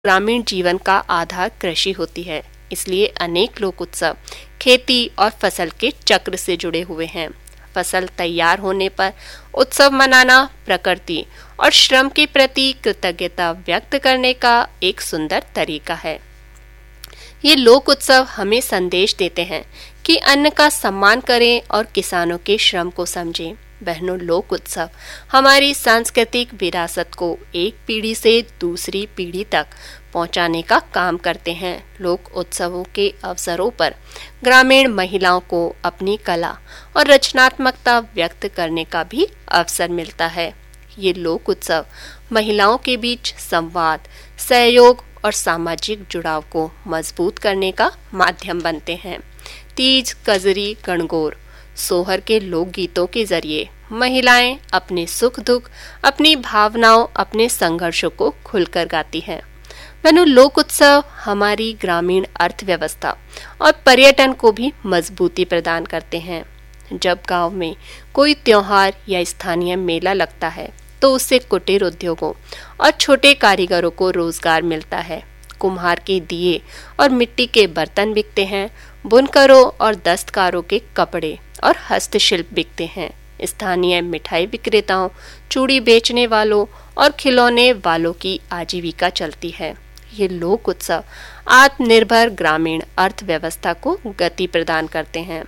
ग्रामीण जीवन का आधार कृषि होती है, इसलिए अनेक लोक उत्सव खेती और फसल के चक्र से जुड़े हुए हैं। फसल तैयार होने पर उत्सव मनाना प्रकृति और श्रम के प्रति कृतज्ञता व्यक्त करने का एक सुंदर तरीका है। ये लोक उत्सव हमें संदेश देते हैं कि अन्न का सम्मान करें और किसानों के श्रम को समझें। बहनों, लोक उत्सव हमारी सांस्कृतिक विरासत को एक पीढ़ी से दूसरी पीढ़ी तक पहुंचाने का काम करते हैं। लोक उत्सवों के अवसरों पर ग्रामीण महिलाओं को अपनी कला और रचनात्मकता व्यक्त करने का भी अवसर मिलता है। ये लोक उत्सव महिलाओं के बीच संवाद, सहयोग और सामाजिक जुड़ाव को मजबूत करने का माध्यम बनते हैं। तीज, कजरी, गणगौर, सोहर के लोकगीतों के जरिए महिलाएं अपने सुख दुख, अपनी भावनाओं, अपने संघर्षों को खुलकर गाती हैं। लोक उत्सव हमारी ग्रामीण अर्थव्यवस्था और पर्यटन को भी मजबूती प्रदान करते हैं। जब गांव में कोई त्योहार या स्थानीय मेला लगता है तो उससे कुटीर उद्योगों और छोटे कारीगरों को रोजगार मिलता है। कुम्हार के दिए और मिट्टी के बर्तन बिकते हैं, बुनकरों और दस्तकारों के कपड़े और हस्तशिल्प बिकते हैं। स्थानीय मिठाई विक्रेताओं, चूड़ी बेचने वालों और खिलौने वालों की आजीविका चलती है। ये लोक उत्सव आत्मनिर्भर ग्रामीण अर्थव्यवस्था को गति प्रदान करते हैं।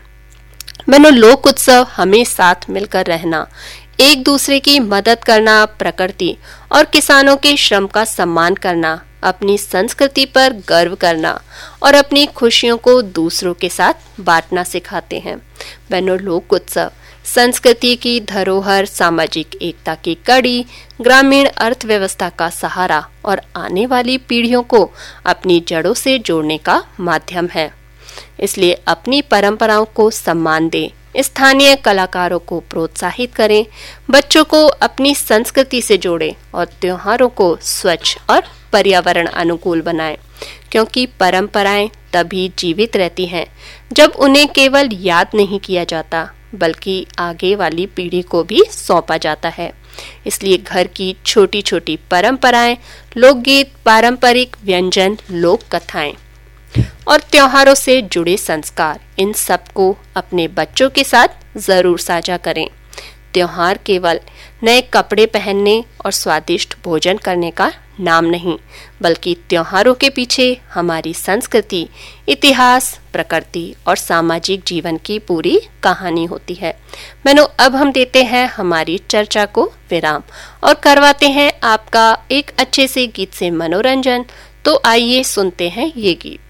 लोक उत्सव हमें साथ मिलकर रहना, एक दूसरे की मदद करना, प्रकृति और किसानों के श्रम का सम्मान करना, अपनी संस्कृति पर गर्व करना और अपनी खुशियों को दूसरों के साथ बांटना सिखाते हैं। लोक उत्सव संस्कृति की धरोहर, सामाजिक एकता की कड़ी, ग्रामीण अर्थव्यवस्था का सहारा और आने वाली पीढ़ियों को अपनी जड़ों से जोड़ने का माध्यम है। इसलिए अपनी परंपराओं को सम्मान दें, स्थानीय कलाकारों को प्रोत्साहित करें, बच्चों को अपनी संस्कृति से जोड़ें और त्योहारों को स्वच्छ और पर्यावरण अनुकूल बनाएं, क्योंकि परंपराएं तभी जीवित रहती हैं जब उन्हें केवल याद नहीं किया जाता बल्कि आगे वाली पीढ़ी को भी सौंपा जाता है। इसलिए घर की छोटी छोटी परंपराएं, लोकगीत, पारंपरिक व्यंजन, लोक कथाएं और त्योहारों से जुड़े संस्कार, इन सबको अपने बच्चों के साथ जरूर साझा करें। त्योहार केवल नए कपड़े पहनने और स्वादिष्ट भोजन करने का नाम नहीं, बल्कि त्योहारों के पीछे हमारी संस्कृति, इतिहास, प्रकृति और सामाजिक जीवन की पूरी कहानी होती है। अब हम देते हैं हमारी चर्चा को विराम और करवाते हैं आपका एक अच्छे से गीत से मनोरंजन। तो आइए सुनते हैं ये गीत।